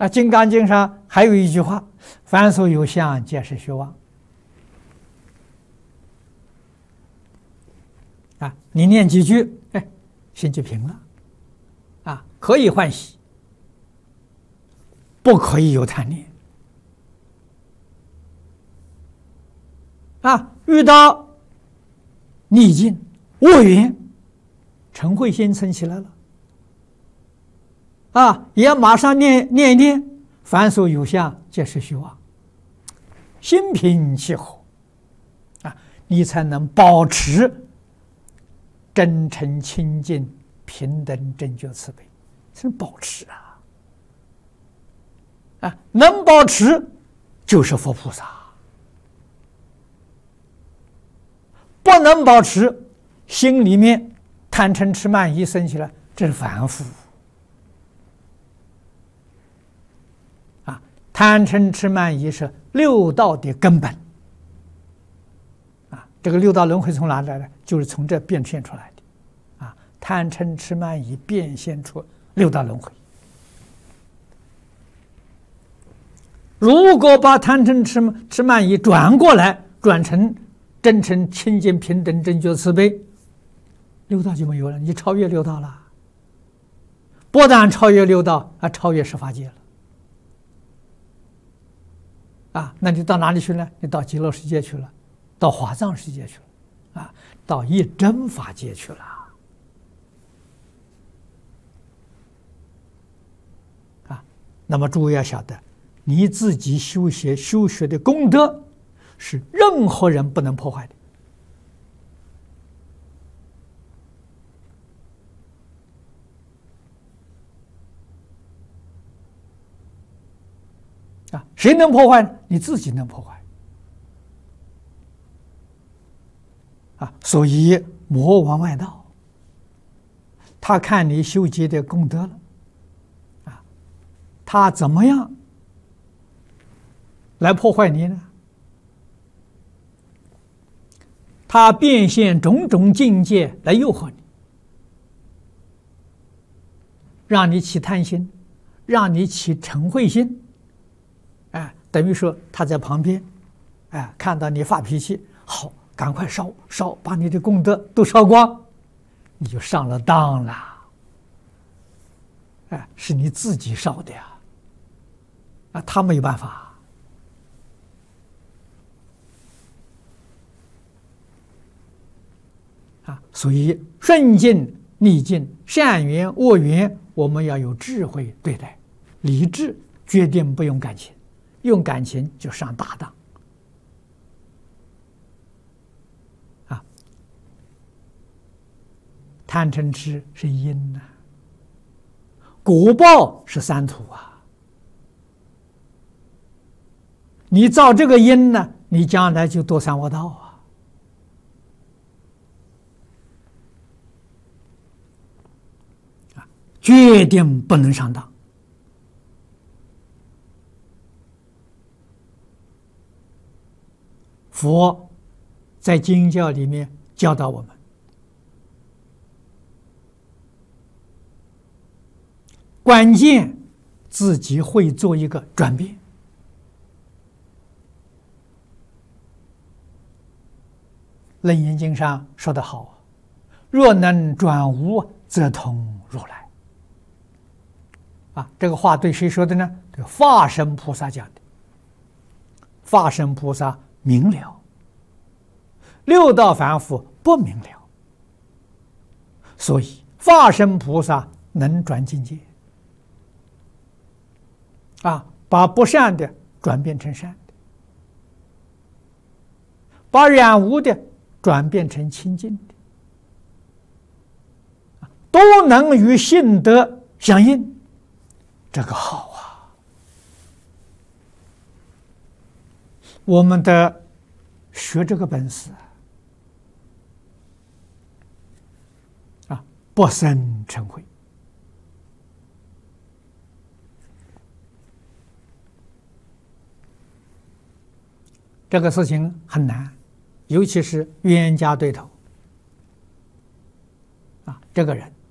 金刚经》上还有一句话：“凡所有相，皆是虚妄。”你念几句，心就平了，可以欢喜，不可以有贪念。遇到逆境、恶缘，嗔恚心生起来了，也马上念一念：“凡所有相，皆是虚妄。”心平气和，你才能保持真诚、清净、平等、正觉、慈悲，是保持能保持就是佛菩萨，不能保持，心里面贪嗔痴慢疑生起来，这是凡夫。贪嗔痴慢疑是六道的根本，这个六道轮回从哪来的？就是从这变现出来的，贪嗔痴慢疑变现出六道轮回。如果把贪嗔痴慢疑转过来，转成真诚清净平等正觉慈悲，六道就没有了，你超越六道了。不但超越六道，超越十法界了。那你到哪里去呢？你到极乐世界去了，到华藏世界去了，到一真法界去了。那么诸位要晓得，你自己修学的功德是任何人不能破坏的。谁能破坏呢？你自己能破坏。所以魔王外道，他看你修结的功德了，他怎么样来破坏你呢？他变现种种境界来诱惑你，让你起贪心，让你起嗔恚心。等于说他在旁边，看到你发脾气，好，赶快烧，把你的功德都烧光，你就上了当了。是你自己烧的呀，他没有办法。所以顺境、逆境、善缘、恶缘，我们要有智慧对待，理智决定不用感情。用感情就上大当。贪嗔痴是因果报是三途你造这个因呢，你将来就堕三恶道决定不能上当。佛在经教里面教导我们，关键自己会做一个转变。楞严经上说得好，若能转无，则通如来。这个话对谁说的呢？对化身菩萨讲的。化身菩萨明了，六道凡夫不明了，所以化身菩萨能转境界，把不善的转变成善的，把染污的转变成清净的，都能与性德相应，这个好我们的学这个本事不生嗔恚。这个事情很难，尤其是冤家对头这个人